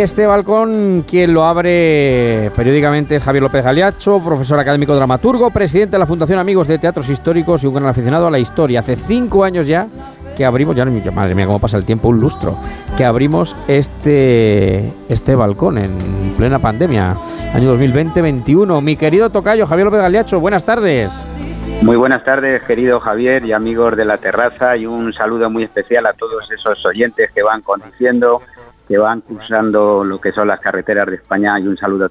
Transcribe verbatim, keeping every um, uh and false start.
este balcón, quien lo abre periódicamente es Javier López Galiacho, profesor académico dramaturgo, presidente de la Fundación Amigos de Teatros Históricos y un gran aficionado a la historia. Hace cinco años ya que abrimos, ya madre mía cómo pasa el tiempo, un lustro, que abrimos este, este balcón en plena pandemia, año dos mil veinte veintiuno. Mi querido tocayo Javier López Galiacho, buenas tardes. Muy buenas tardes, querido Javier y amigos de la terraza, y un saludo muy especial a todos esos oyentes que van conduciendo, que van cruzando lo que son las carreteras de España, y un saludo